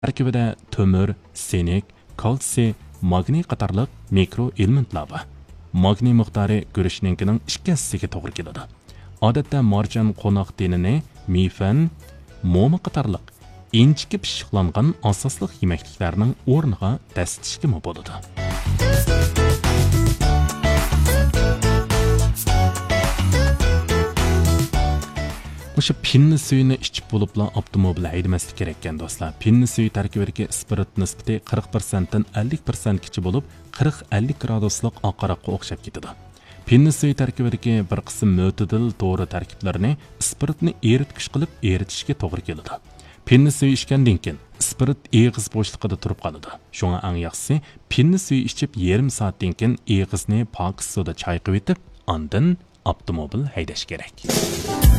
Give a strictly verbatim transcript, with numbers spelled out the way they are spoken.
Tarkibida tömür, senik, kalsiy, magniy qatorliq mikro elementlar bor. Magniy miqdori go'shtninkining ikki hissasiga to'g'ri keladi. Odatda marjon qo'noq denini mifan, mo'mi qatorliq inchikka pishiqlangan asosliq yemekliklarning o'rniga dastishga bo'ladi. O'sha pinni suyini ichib bo'libla avtomobil haydamaslik kerak ekan do'stlar. Pinni suyi tarkibidagi spirit nisbati qirq prosent dan ellik prosent kichi bo'lib, qirq ellik graduslik oqaroqqa o'xshab ketadi. Pinni suyi tarkibidagi bir qism mo'tadil to'g'ri tarkiblarini spiritni eritgich qilib eritishga to'g'ri keladi. Pinni suyi ichgandan keyin spirit eg'iz bo'shliqida turib qoladi. Shunga eng yaxshisi pinni suyi ichib yarim soatdan keyin eg'izni pok suvda chayqab etib, ondan avtomobil haydash kerak.